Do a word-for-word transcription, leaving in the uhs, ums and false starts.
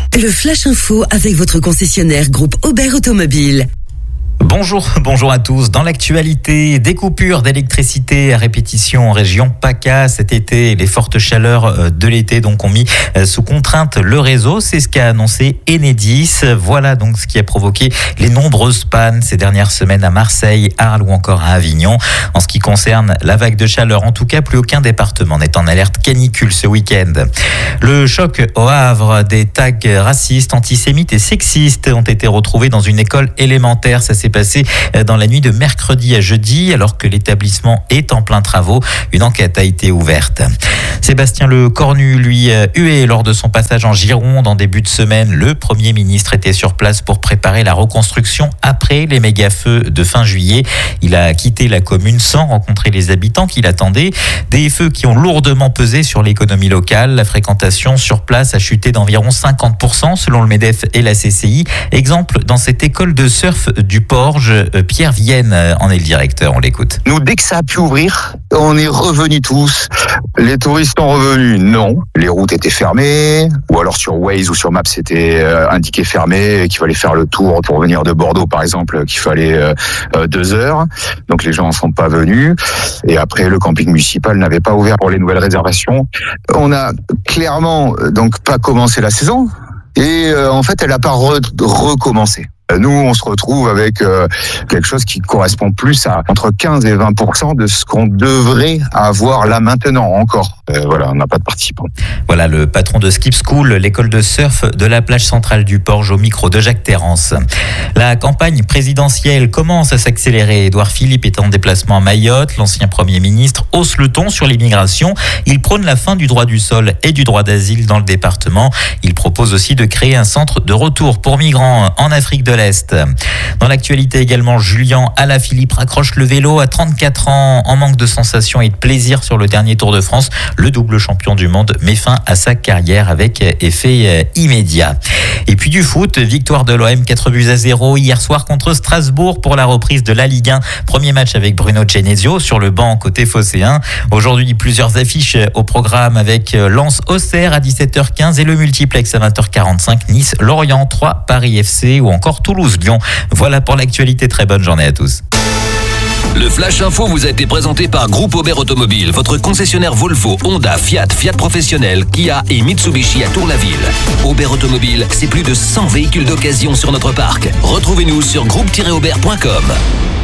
Le Flash Info avec votre concessionnaire groupe Aubert Automobile. Bonjour, bonjour à tous. Dans l'actualité, des coupures d'électricité à répétition en région PACA cet été. Les fortes chaleurs de l'été donc ont mis sous contrainte le réseau. C'est ce qu'a annoncé Enedis. Voilà donc ce qui a provoqué les nombreuses pannes ces dernières semaines à Marseille, Arles ou encore à Avignon. En ce qui concerne la vague de chaleur, en tout cas, plus aucun département n'est en alerte canicule ce week-end. Le choc au Havre, des tags racistes, antisémites et sexistes ont été retrouvés dans une école élémentaire. Ça s'est passé dans la nuit de mercredi à jeudi, alors que l'établissement est en plein travaux. Une enquête a été ouverte. Sébastien Lecornu, lui, hué lors de son passage en Gironde en début de semaine. Le Premier ministre était sur place pour préparer la reconstruction après les méga-feux de fin juillet. Il a quitté la commune sans rencontrer les habitants qui l'attendaient. Des feux qui ont lourdement pesé sur l'économie locale. La fréquentation sur place a chuté d'environ cinquante pour cent selon le MEDEF et la C C I. Exemple dans cette école de surf du Porge. Pierre Vienne en est le directeur, on l'écoute. Nous, dès que ça a pu ouvrir, on est revenus tous. Les touristes sont revenus, non. Les routes étaient fermées, ou alors sur Waze ou sur Maps, c'était indiqué fermé, qu'il fallait faire le tour pour venir de Bordeaux, par exemple, qu'il fallait euh, deux heures. Donc les gens ne sont pas venus. Et après, le camping municipal n'avait pas ouvert pour les nouvelles réservations. On a clairement donc pas commencé la saison. Et euh, en fait, elle n'a pas re- recommencé. Nous, on se retrouve avec euh, quelque chose qui correspond plus à entre quinze et vingt pour cent de ce qu'on devrait avoir là maintenant encore. Euh, voilà, on n'a pas de participants. Voilà le patron de Skip School, l'école de surf de la plage centrale du Porge, au micro de Jacques Terrance. La campagne présidentielle commence à s'accélérer. Édouard Philippe est en déplacement à Mayotte. L'ancien Premier ministre hausse le ton sur l'immigration. Il prône la fin du droit du sol et du droit d'asile dans le département. Il propose aussi de créer un centre de retour pour migrants en Afrique de l'Est. Dans l'actualité également, Julien Alaphilippe raccroche le vélo à trente-quatre ans. En manque de sensations et de plaisir sur le dernier Tour de France, le double champion du monde met fin à sa carrière avec effet immédiat. Et puis du foot, victoire de l'O M quatre buts à zéro hier soir contre Strasbourg pour la reprise de la Ligue un. Premier match avec Bruno Genesio sur le banc côté phocéen. Aujourd'hui, plusieurs affiches au programme avec Lens-Auxerre à dix-sept heures quinze et le multiplex à vingt heures quarante-cinq, Nice-Lorient trois, Paris F C ou encore Toulouse-Lyon. Voilà pour l'actualité. Très bonne journée à tous. Le Flash Info vous a été présenté par Groupe Aubert Automobile, votre concessionnaire Volvo, Honda, Fiat, Fiat Professionnel, Kia et Mitsubishi à Tour-la-Ville. Aubert Automobile, c'est plus de cent véhicules d'occasion sur notre parc. Retrouvez-nous sur groupe tiret aubert point com.